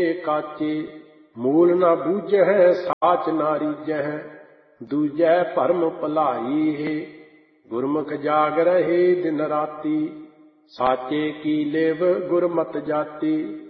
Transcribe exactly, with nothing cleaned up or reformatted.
काचे। मूल न बूझै साच नारी जह, दूजै भरम भलाई है। गुरमुख जाग रहे दिन राती, साचे की लेव गुरमत जाती।